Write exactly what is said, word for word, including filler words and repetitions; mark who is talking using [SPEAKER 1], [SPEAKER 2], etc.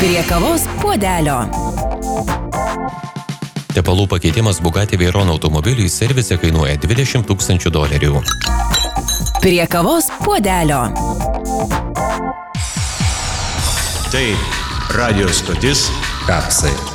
[SPEAKER 1] Prie kavos puodelio.
[SPEAKER 2] Tepalų pakeitimas Bugatti Veyron automobiliui servise kainuoja dvidešimt tūkstančių dolerių.
[SPEAKER 1] Prie kavos puodelio.
[SPEAKER 3] Tai radio stotis Kapsai.